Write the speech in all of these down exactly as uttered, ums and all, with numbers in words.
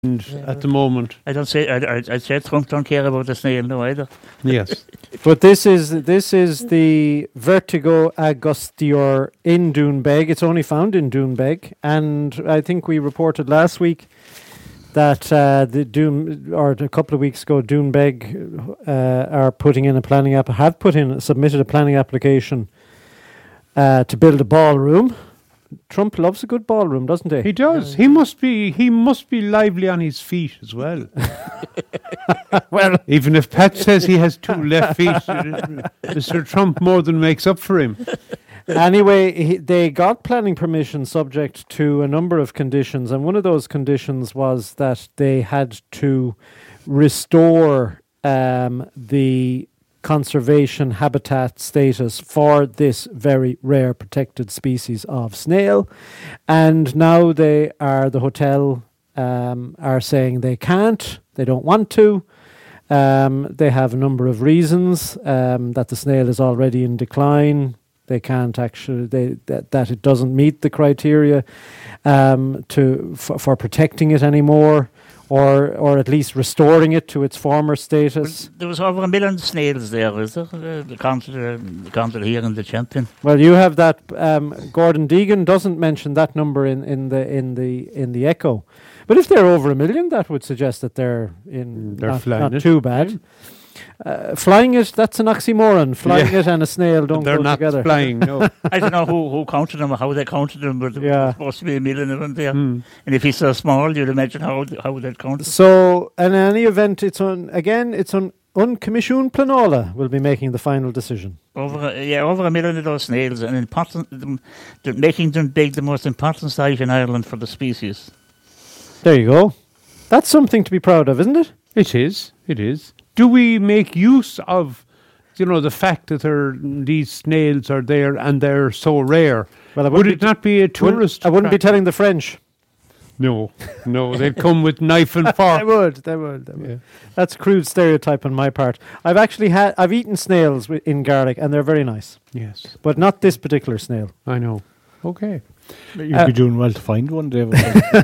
Yeah. At the moment, I don't say. I, I, I say Trump don't care about the snail, no either. Yes, but this is this is the Vertigo Augustior in Doonbeg. It's only found in Doonbeg, and I think we reported last week that uh, the Doon or a couple of weeks ago, Doonbeg uh, are putting in a planning app. Have put in submitted a planning application uh, to build a ballroom. Trump loves a good ballroom, doesn't he? He does. He must be. He must be lively on his feet as well. Well, even if Pat says he has two left feet, Mister Trump more than makes up for him. Anyway, he, they got planning permission subject to a number of conditions, and one of those conditions was that they had to restore um, the conservation habitat status for this very rare protected species of snail. And now they are, the hotel um, are saying they can't, they don't want to. Um, they have a number of reasons, um, that the snail is already in decline. They can't actually, they, that, that it doesn't meet the criteria um, to for, for protecting it anymore. Or, or at least restoring it to its former status. Well, there was over a million snails there, is there? Uh, the counter, uh, the counter here in the Champion. Well, you have that. Um, Gordon Deegan doesn't mention that number in, in the in the in the Echo, but if they're over a million, that would suggest that they're in they're not, flying not it. too bad. Uh, flying it, that's an oxymoron. Flying Yeah. it and a snail don't they're go not together. flying. No. I don't know who, who counted them or how they counted them, but there Yeah. was supposed to be a million of them there. Mm. And if he's so small, you'd imagine how how they'd count. So, in any event, it's on again. It's on Uncommission Planola will be making the final decision. Over a, yeah, over a million of those snails, and important, them, they're making them big, the most important site in Ireland for the species. There you go. That's something to be proud of, isn't it? It is. It is. Do we make use of, you know, the fact that there, these snails are there and they're so rare? Well, I Would wouldn't it be- not be a tourist? I wouldn't be attraction? telling the French. No, no, they'd come with knife and They fork. would, they would, they would. Yeah. That's a crude stereotype on my part. I've actually had, I've eaten snails wi- in garlic, and they're very nice, Yes, but not this particular snail. I know. Okay. You'd Uh, be doing well to find one, David.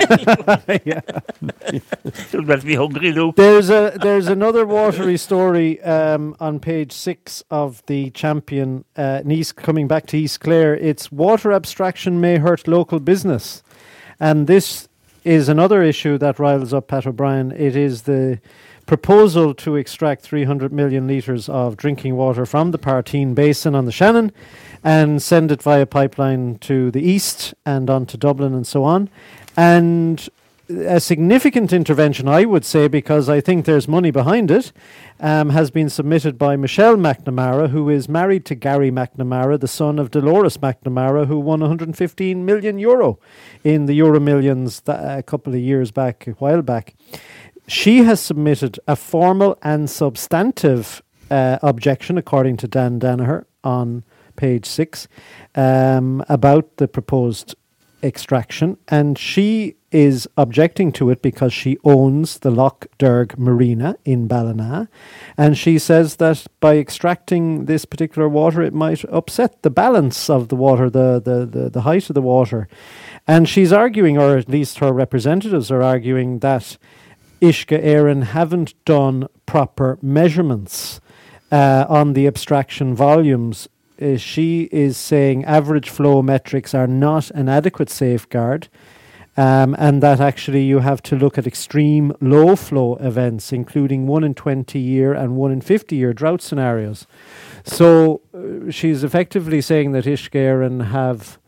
Yeah. You'll better be hungry, Luke. There's a there's another watery story um, on page six of the Champion. Uh, in East, coming back to East Clare, it's water abstraction may hurt local business, and this is another issue that riles up Pat O'Brien. It is the proposal to extract three hundred million litres of drinking water from the Partine Basin on the Shannon and send it via pipeline to the east and on to Dublin and so on. And a significant intervention, I would say, because I think there's money behind it, um, has been submitted by Michelle McNamara, who is married to Gary McNamara, the son of Dolores McNamara, who won one hundred fifteen million euro in the Euro Millions th- a couple of years back, a while back. She has submitted a formal and substantive uh, objection, according to Dan Danaher, on page six, um, about the proposed extraction, and she is objecting to it because she owns the Loch Derg Marina in Ballina, and she says that by extracting this particular water, it might upset the balance of the water, the, the, the, the height of the water. And she's arguing, or at least her representatives are arguing, that Uisce Éireann haven't done proper measurements uh, on the abstraction volumes. Uh, she is saying average flow metrics are not an adequate safeguard, um, and that actually you have to look at extreme low flow events, including one in twenty year and one in fifty year drought scenarios. So uh, she's effectively saying that Uisce Éireann have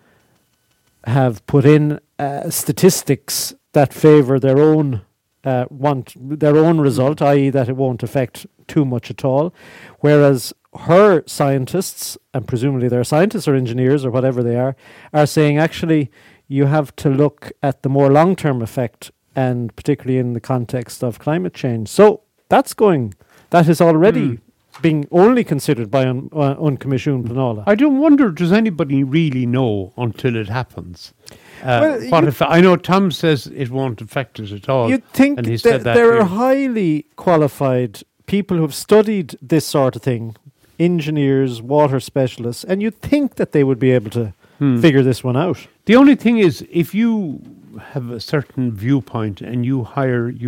have put in uh, statistics that favour their own uh, want their own result, that is, that it won't affect too much at all, whereas her scientists, and presumably they're scientists or engineers or whatever they are, are saying actually you have to look at the more long-term effect, and particularly in the context of climate change. So that's going, that is already Mm. being only considered by un, uh, Uncommission Planola. I don't wonder, does anybody really know until it happens? Uh, Well, what you- if I know Tom says it won't affect us at all. You'd think and he that said that there are here. highly qualified people who've studied this sort of thing, engineers, water specialists, and you'd think that they would be able to Hmm. figure this one out. The only thing is, if you have a certain viewpoint and you hire